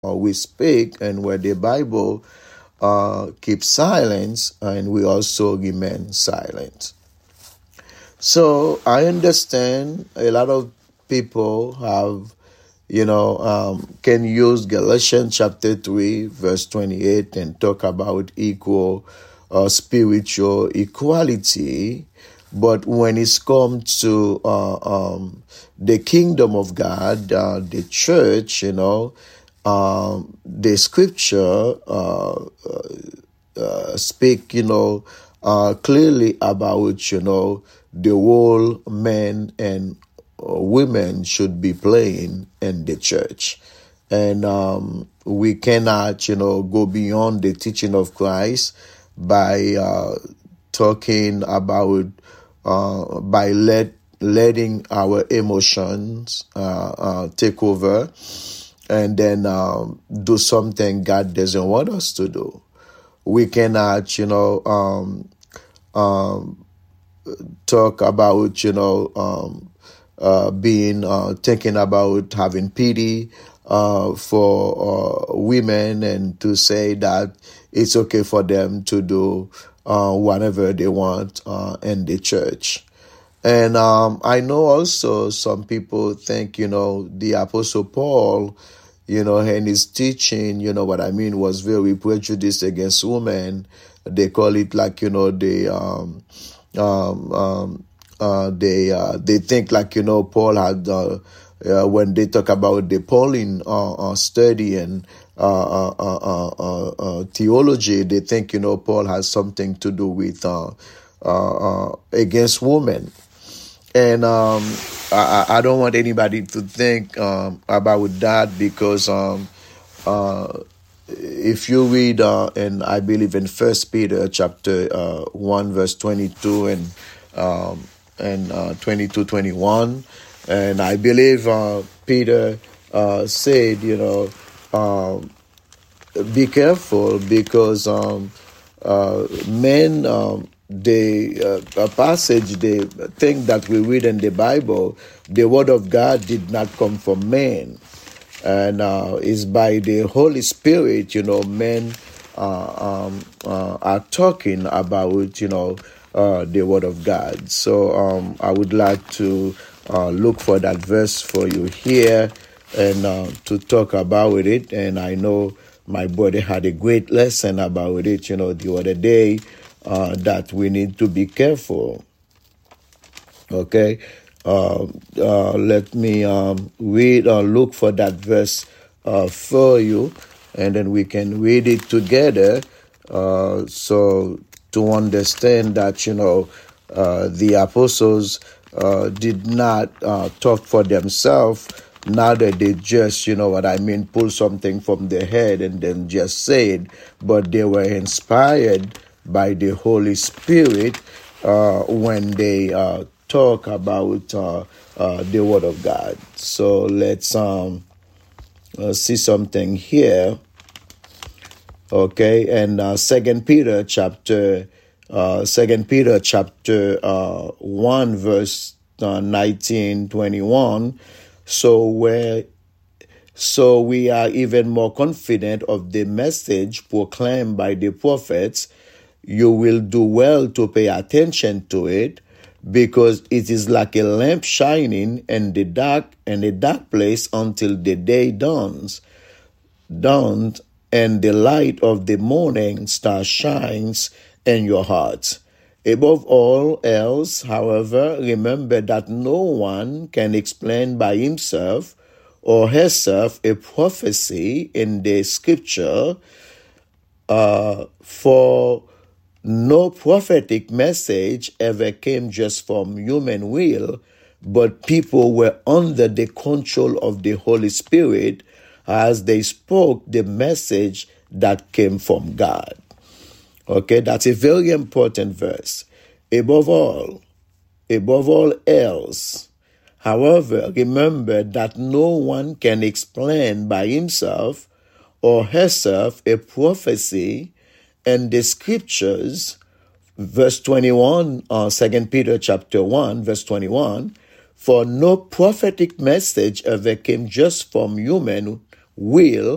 we speak and where the Bible keeps silence, and we also remain silent. So I understand a lot of people can use Galatians chapter 3, verse 28 and talk about equal spiritual equality. But when it's come to the kingdom of God, the church, the scripture speak, clearly about, the role men and women should be playing in the church. And we cannot, go beyond the teaching of Christ by talking about, letting our emotions take over and then do something God doesn't want us to do. We cannot, talk about, thinking about having pity for women and to say that it's okay for them to do whatever they want in the church. And I know also some people think, the Apostle Paul, and his teaching, was very prejudiced against women. They call it like, they think like, Paul had, when they talk about the Pauline study and theology, they think, Paul has something to do with against women. And I don't want anybody to think about that, because if you read, and I believe in 1 Peter chapter 1, verse 22 and 22-21, and I believe Peter said, be careful, because men, a passage, the thing that we read in the Bible, the word of God did not come from men, and is by the Holy Spirit, men are talking about, the word of God. So I would like to look for that verse for you here and to talk about it. And I know my brother had a great lesson about it, the other day, that we need to be careful. Okay, let me read or look for that verse for you, and then we can read it together. So to understand that, the apostles did not talk for themselves. Neither they just, pull something from their head and then just say it, but they were inspired by the Holy Spirit when they talk about the Word of God. So let's see something here. Okay, and 2 Peter chapter 1, verse 19-21. So we are even more confident of the message proclaimed by the prophets. You will do well to pay attention to it, because it is like a lamp shining in a dark place until the day dawns, and the light of the morning star shines in your hearts. Above all else, however, remember that no one can explain by himself or herself a prophecy in the scripture, for no prophetic message ever came just from human will, but people were under the control of the Holy Spirit as they spoke the message that came from God. Okay, that's a very important verse. Above all else, however, remember that no one can explain by himself or herself a prophecy in the scriptures. Verse 21, 2 Peter chapter 1, verse 21, for no prophetic message ever came just from human will,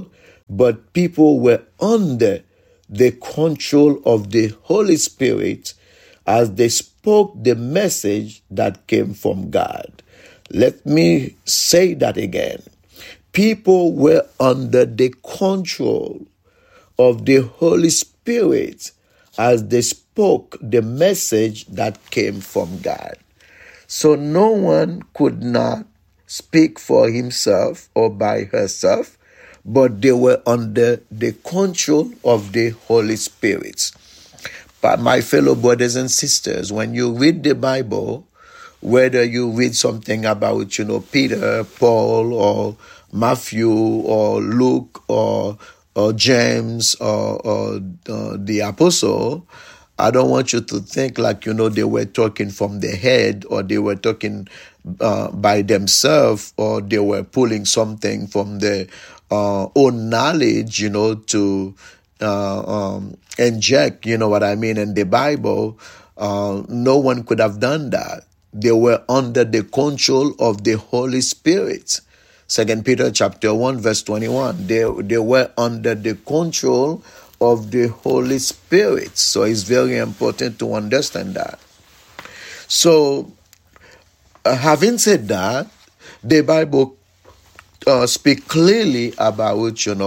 but people were under the control of the Holy Spirit as they spoke the message that came from God. Let me say that again. People were under the control of the Holy Spirit as they spoke the message that came from God. So no one could not speak for himself or by herself, but they were under the control of the Holy Spirit. But my fellow brothers and sisters, when you read the Bible, whether you read something about, Peter, Paul, or Matthew, or Luke, or James, or the apostle, I don't want you to think like, they were talking from their head, or they were talking by themselves, or they were pulling something from their own knowledge, to inject, what I mean, in the Bible. No one could have done that. They were under the control of the Holy Spirit. 2 Peter chapter 1, verse 21. They were under the control of the Holy Spirit. So it's very important to understand that. So, having said that, the Bible speaks clearly about,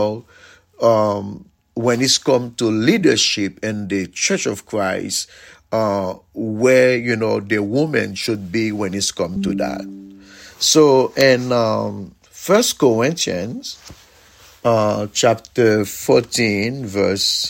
when it's come to leadership in the Church of Christ, where, the woman should be when it's come to that. So in 1 Corinthians chapter 14, verse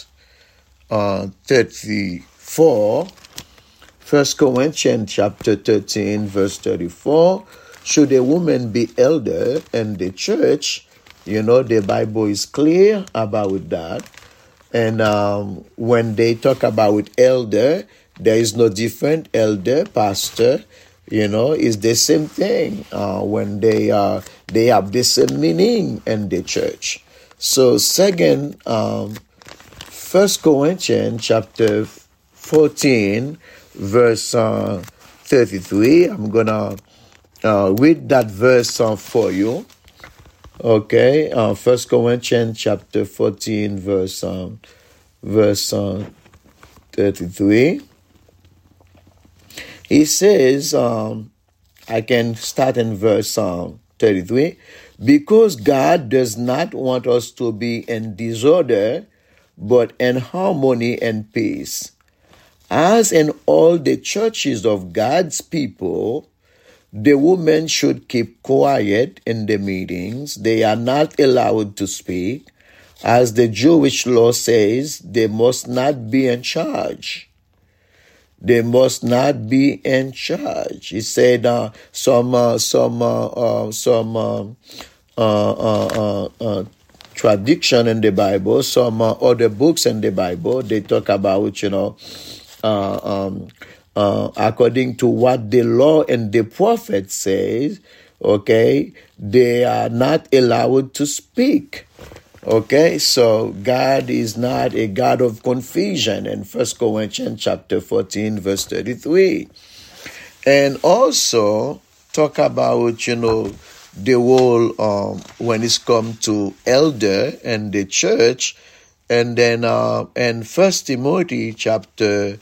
34, 1 Corinthians chapter 13, verse 34, should a woman be elder in the church? The Bible is clear about that. And when they talk about elder, there is no different. Elder, pastor, is the same thing when they have the same meaning in the church. So 1 Corinthians chapter 14, verse 33, I'm going to read that verse for you. Okay, 1 Corinthians chapter 14, verse 33. He says, I can start in verse 33. Because God does not want us to be in disorder, but in harmony and peace. As in all the churches of God's people, the women should keep quiet in the meetings. They are not allowed to speak. As the Jewish law says, they must not be in charge. They must not be in charge. He said some tradition in the Bible, some other books in the Bible, they talk about, according to what the law and the prophet says, okay, they are not allowed to speak. Okay, so God is not a God of confusion in 1 Corinthians chapter 14, verse 33. And also talk about, the role when it's come to elder and the church. And then in 1 Timothy chapter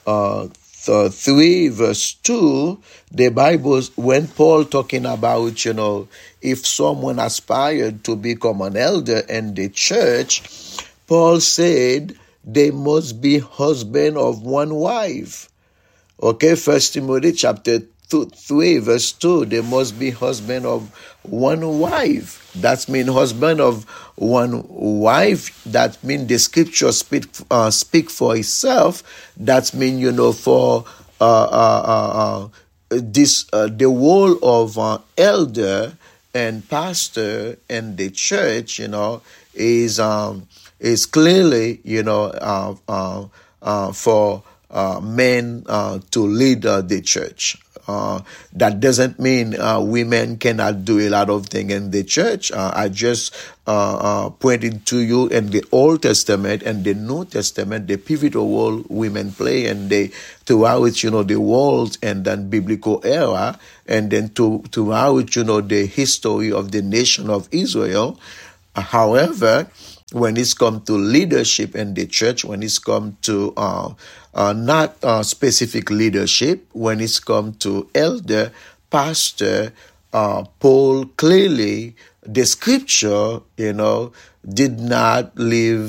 3, verse 2, the Bible, when Paul talking about, if someone aspired to become an elder in the church, Paul said they must be husband of one wife. Okay, 1 Timothy chapter 3, verse 2, they must be husband of one wife. That means husband of one wife. That means the scripture speak for itself. That means, for the role of elder and pastor in the church, is clearly, for men to lead the church. That doesn't mean women cannot do a lot of things in the church. I just pointed to you in the Old Testament and the New Testament, the pivotal role women play, and they throughout the world and then biblical era, and then throughout the history of the nation of Israel. However, when it's come to leadership in the church, when it's come to not specific leadership, when it's come to elder, pastor, Paul clearly, the scripture, did not leave,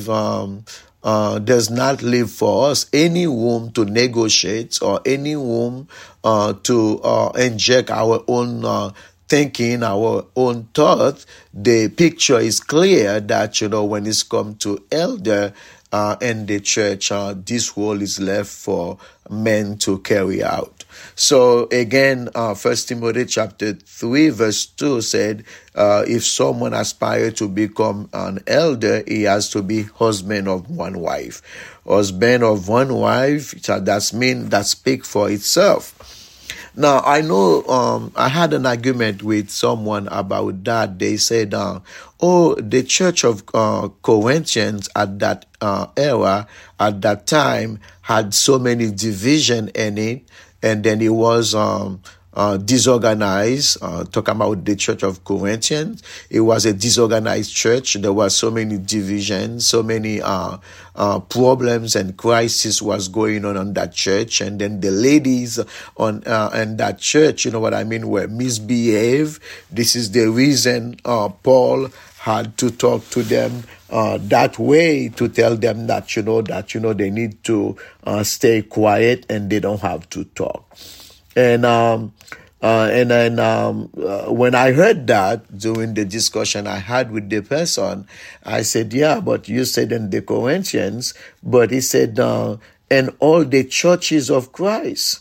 does not leave for us any room to negotiate or any room to inject our own thinking, our own thought. The picture is clear that, when it's come to elder in the church, this role is left for men to carry out. So again, 1 Timothy chapter 3 verse 2 said, if someone aspires to become an elder, he has to be husband of one wife. Husband of one wife, that speak for itself. Now, I know I had an argument with someone about that. They said, the church of Corinthians at that era, at that time, had so many division in it, and then it was disorganized. Talking about the church of Corinthians, it was a disorganized church. There were so many divisions, so many problems and crisis was going on in that church. And then the ladies in that church, were misbehaved. This is the reason Paul had to talk to them that way, to tell them that they need to stay quiet and they don't have to talk. And then when I heard that during the discussion I had with the person, I said, yeah, but you said in the Corinthians, but he said, in all the churches of Christ.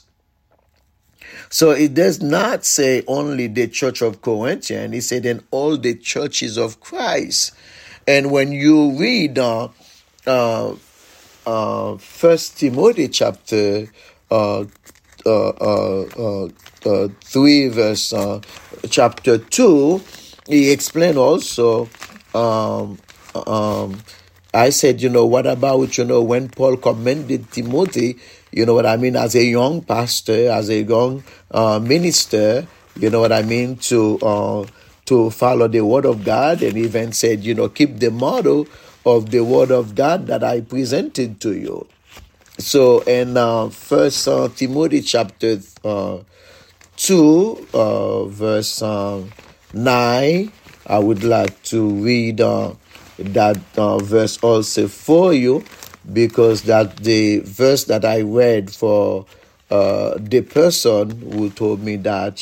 So it does not say only the church of Corinthians. He said in all the churches of Christ. And when you read 1 Timothy chapter 3 verse chapter 2, he explained also, I said, what about, when Paul commended Timothy, as a young pastor, as a young minister, to follow the word of God, and even said, keep the model of the word of God that I presented to you. So in 1 Timothy chapter 2, verse 9, I would like to read that verse also for you, because that the verse that I read for the person who told me that,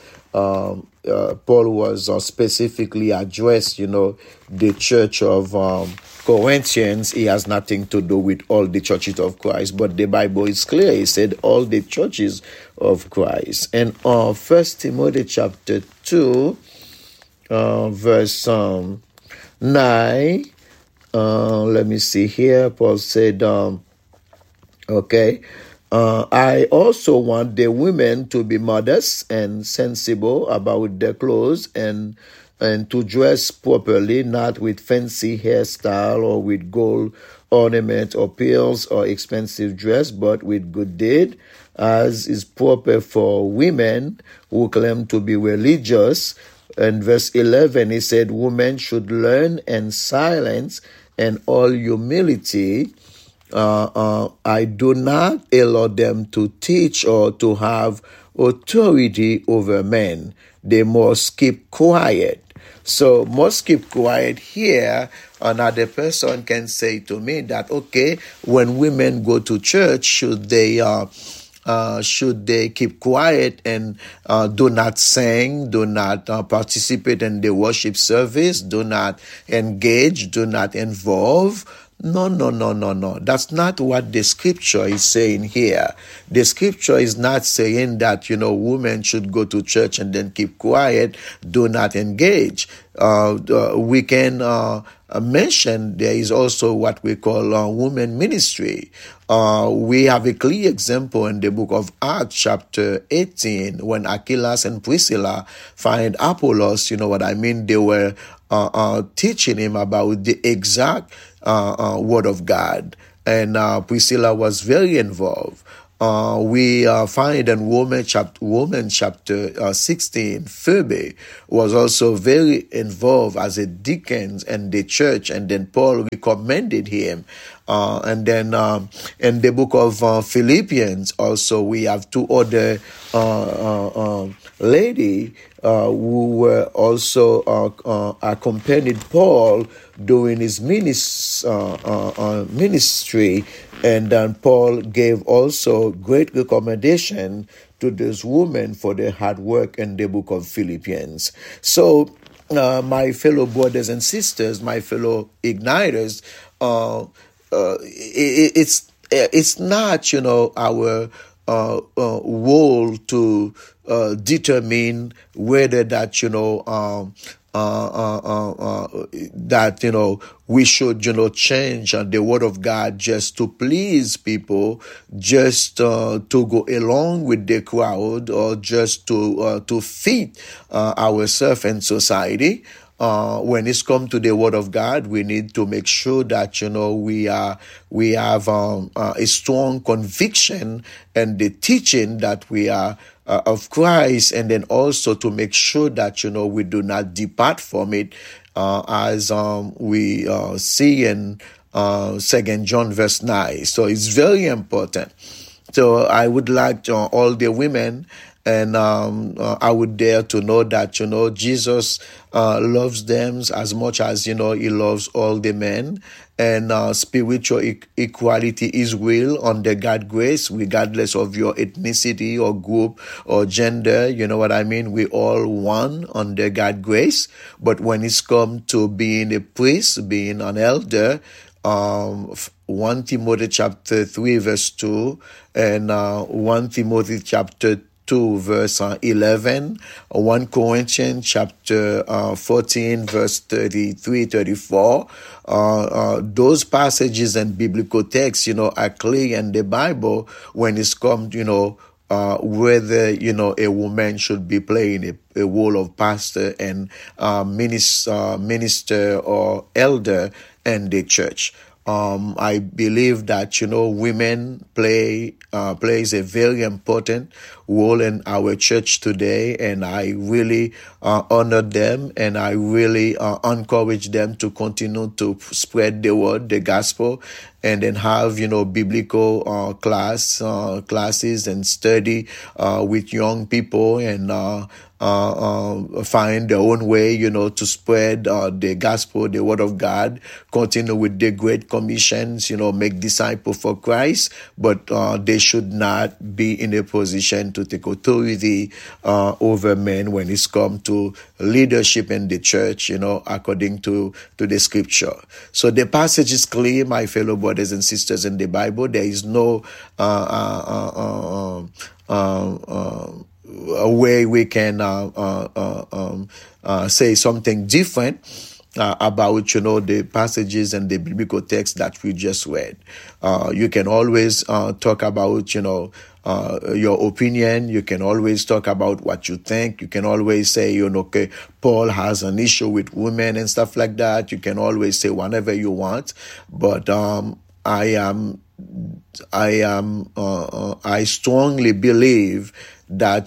Paul was specifically addressed, the church of Corinthians. He has nothing to do with all the churches of Christ, but the Bible is clear. He said all the churches of Christ. And 1 Timothy chapter 2, verse 9, let me see here. Paul said, I also want the women to be modest and sensible about their clothes and to dress properly, not with fancy hairstyle or with gold ornament or pearls or expensive dress, but with good deed, as is proper for women who claim to be religious. In verse 11, he said, women should learn in silence and all humility. I do not allow them to teach or to have authority over men. They must keep quiet. So must keep quiet here. Another person can say to me that, okay, when women go to church, should they keep quiet and do not sing, do not participate in the worship service, do not engage, do not involve? No. That's not what the scripture is saying here. The scripture is not saying that, women should go to church and then keep quiet, do not engage. We can mention there is also what we call women ministry. We have a clear example in the book of Acts chapter 18 when Achilles and Priscilla find Apollos, they were teaching him about the exact word of God. And Priscilla was very involved. we find in Romans chapter 16, Phoebe was also very involved as a deacon in the church, and then Paul recommended him. And then in the book of Philippians, also we have two other lady who were also accompanied Paul during his ministry, and then Paul gave also great recommendation to this woman for their hard work in the book of Philippians. So, my fellow brothers and sisters, my fellow igniters, it's not, our role to determine whether that that we should change the word of God just to please people, just to go along with the crowd, or just to fit ourselves in society. When it's come to the word of God, we need to make sure that we have a strong conviction and the teaching that we are of Christ, and then also to make sure that we do not depart from it, as we see in 2 John verse 9. So it's very important. So I would like all the women, and I would dare to know that Jesus loves them as much as he loves all the men, and spiritual equality is real under God's grace, regardless of your ethnicity or group or gender. You know what I mean? We all one under God's grace. But when it's come to being a priest, being an elder, 1 Timothy chapter 3 verse 2 and 1 Timothy chapter 2 verse 11, 1 Corinthians chapter 14 verse 33, 34. Those passages and biblical texts, are clear in the Bible when it's come, whether, a woman should be playing a role of pastor and minister or elder in the church. I believe that, women plays a very important role in our church today, and I really honor them, and I really encourage them to continue to spread the word, the gospel, and then have, biblical classes and study with young people, and find their own way, to spread the gospel, the word of God, continue with the great commissions, make disciples for Christ, but they should not be in a position to take authority over men when it's come to leadership in the church, according to the scripture. So the passage is clear, my fellow brothers and sisters, in the Bible. There is no a way we can say something different about the passages and the biblical text that we just read. You can always talk about your opinion. You can always talk about what you think. You can always say okay, Paul has an issue with women and stuff like that. You can always say whatever you want, but I strongly believe that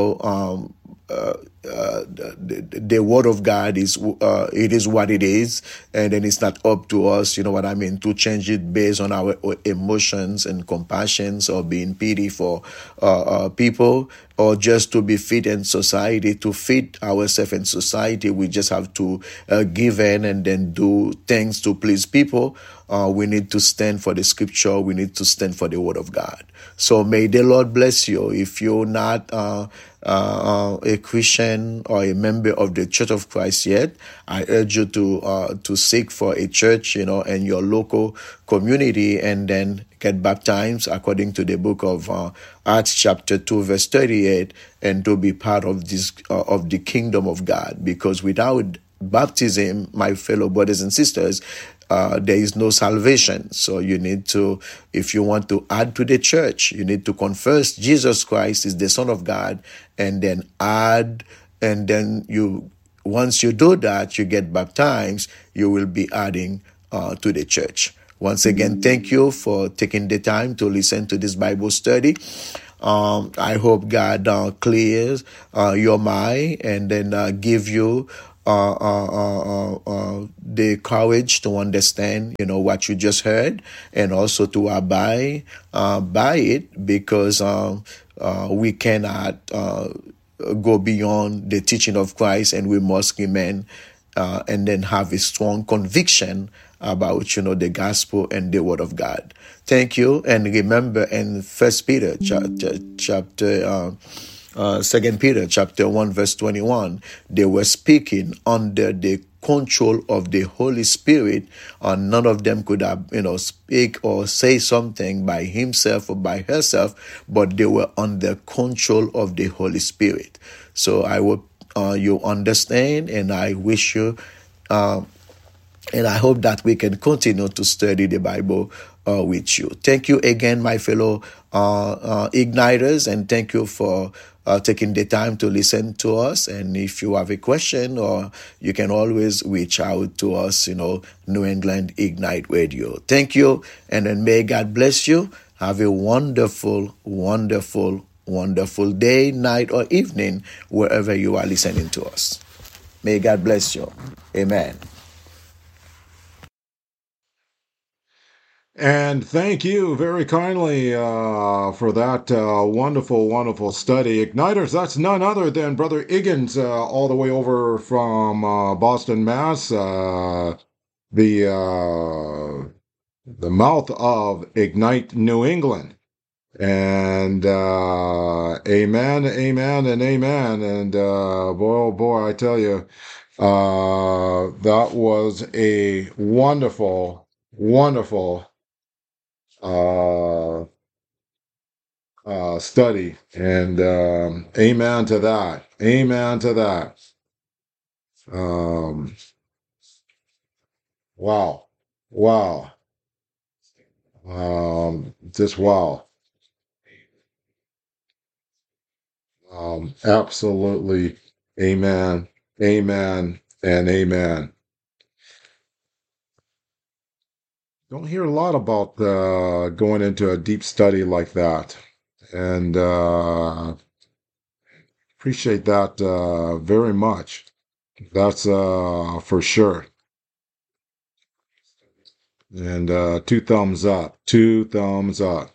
the word of God is it is what it is, and then it's not up to us, to change it based on our emotions and compassions, or being pity for people, or just to be fit in society. To fit ourselves in society, we just have to give in and then do things to please people. We need to stand for the scripture. We need to stand for the word of God. So may the Lord bless you. If you're not a Christian or a member of the Church of Christ yet, I urge you to seek for a church, in your local community, and then get baptized according to the book of Acts chapter 2 verse 38, and to be part of this of the kingdom of God. Because without baptism, my fellow brothers and sisters, there is no salvation. So you need to, if you want to add to the church, you need to confess Jesus Christ is the Son of God, and then add, and then once you do that, you get baptized, you will be adding to the church. Once again, thank you for taking the time to listen to this Bible study. I hope God clears your mind and then give you the courage to understand, what you just heard, and also to abide by it, because we cannot go beyond the teaching of Christ, and we must remain and then have a strong conviction about, the gospel and the word of God. Thank you. And remember, in First Peter chapter 2 Peter chapter 1 verse 21, they were speaking under the control of the Holy Spirit, and none of them could have, speak or say something by himself or by herself, but they were under control of the Holy Spirit. So I hope you understand, and I wish you, and I hope that we can continue to study the Bible with you. Thank you again, my fellow igniters, and thank you for taking the time to listen to us. And if you have a question, or you can always reach out to us, New England Ignite Radio. Thank you, and then may God bless you. Have a wonderful, wonderful, wonderful day, night, or evening, wherever you are listening to us. May God bless you. Amen. And thank you very kindly for that wonderful, wonderful study. Igniters, that's none other than Brother Higgins, all the way over from Boston, Mass., the mouth of Ignite New England. And amen, amen, and amen. And boy, oh boy, I tell you, that was a wonderful, wonderful study, and amen to that. Amen to that. Wow, wow, just wow. Absolutely, amen, amen, and amen. Don't hear a lot about going into a deep study like that, and appreciate that very much. That's for sure. And two thumbs up. Two thumbs up.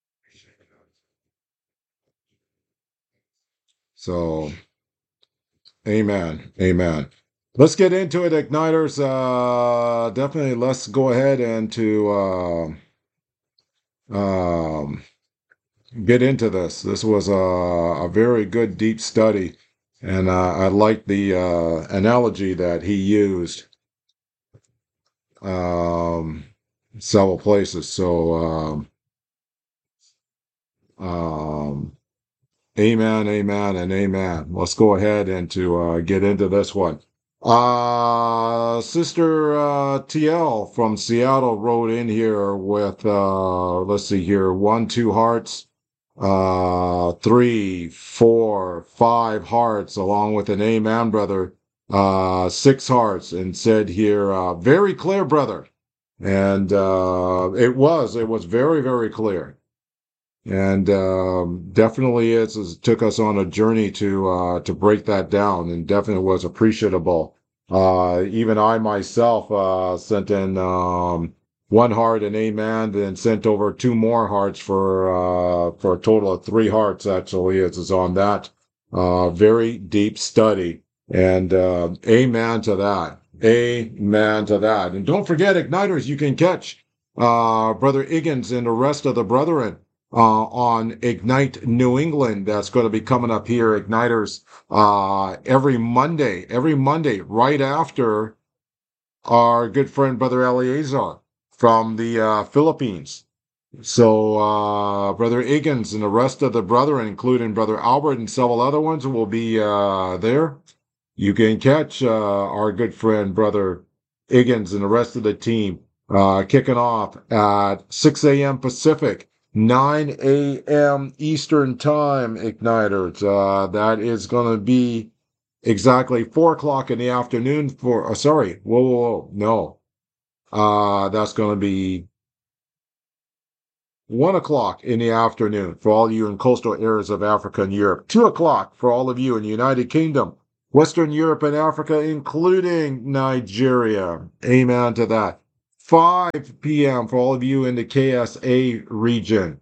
So, amen. Amen. Let's get into it, Igniters. Definitely, let's go ahead and to get into this. This was a very good, deep study. And I like the analogy that he used several places. So, amen, amen, and amen. Let's go ahead and to get into this one. Sister TL from Seattle wrote in here with, let's see here, 1, 2 hearts, 3, 4, 5 hearts, along with an amen, brother, 6 hearts, and said here, very clear, brother. And it was very, very clear. And definitely it took us on a journey to break that down, and definitely was appreciable. Even I myself sent in 1 heart and amen, then sent over 2 more hearts for a total of 3 hearts. Actually, it is on that very deep study, and amen to that. Amen to that. And don't forget, Igniters, you can catch Brother Higgins and the rest of the brethren on Ignite New England. That's going to be coming up here, Igniters, every Monday, right after our good friend Brother Eleazar from the Philippines. So Brother Higgins and the rest of the brethren, including Brother Albert and several other ones, will be there. You can catch our good friend Brother Higgins and the rest of the team kicking off at 6 a.m. Pacific, 9 a.m. Eastern Time, Igniters. That is going to be exactly 4 o'clock in the afternoon for, no. That's going to be 1 o'clock in the afternoon for all you in coastal areas of Africa and Europe. 2 o'clock for all of you in the United Kingdom, Western Europe and Africa, including Nigeria. Amen to that. 5 p.m. for all of you in the KSA region.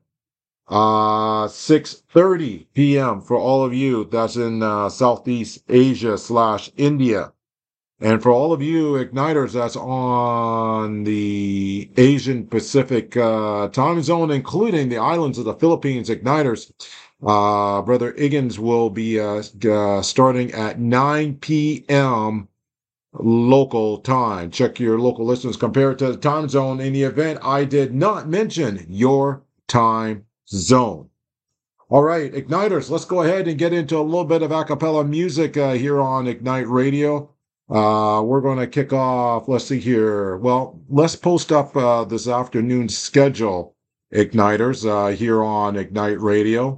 6:30 p.m. for all of you that's in Southeast Asia / India. And for all of you igniters that's on the Asian Pacific time zone, including the islands of the Philippines igniters, Brother Iggins will be starting at 9 p.m. local time. Check your local listeners compared to the time zone in the event I did not mention your time zone. All right, Igniters, let's go ahead and get into a little bit of a cappella music here on Ignite Radio. We're going to kick off, let's see here. Well, let's post up this afternoon's schedule, Igniters, here on Ignite Radio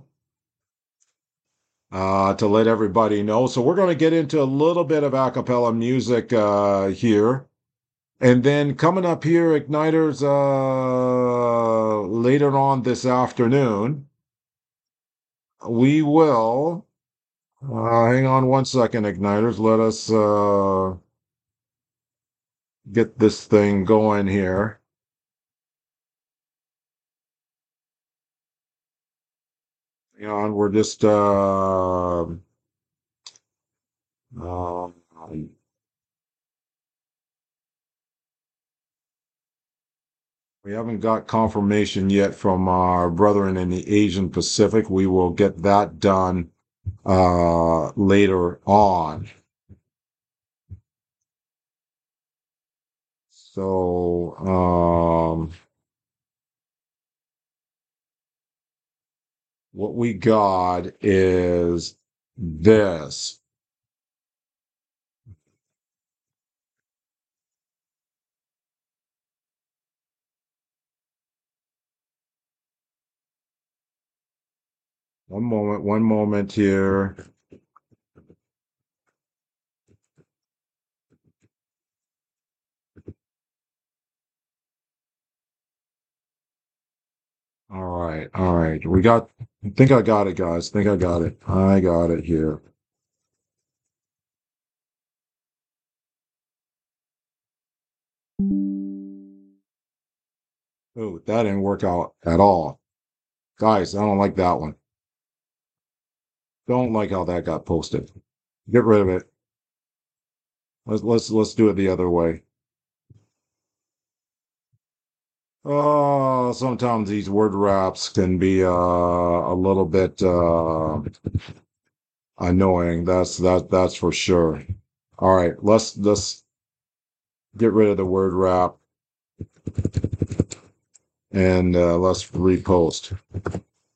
to let everybody know. So we're going to get into a little bit of a cappella music here. And then coming up here, Igniters, later on this afternoon, we will... hang on 1 second, Igniters. Let us get this thing going here. Hang on, we're just we haven't got confirmation yet from our brethren in the Asian Pacific. We will get that done later on. So what we got is this. One moment here. All right. I think I got it, guys. I got it here. Oh, that didn't work out at all. Guys, I don't like that one. Don't like how that got posted. Get rid of it. Let's do it the other way. Oh, sometimes these word wraps can be a little bit annoying. That's for sure. All right, let's get rid of the word wrap and let's repost.